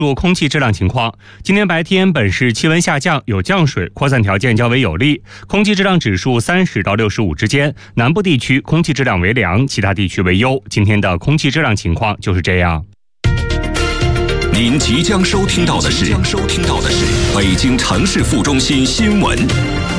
入空气质量情况，今天白天本市气温下降，有降水，扩散条件较为有利，空气质量指数30到65之间，南部地区空气质量为良，其他地区为优。今天的空气质量情况就是这样。 您即将收听到的是北京城市副中心新闻。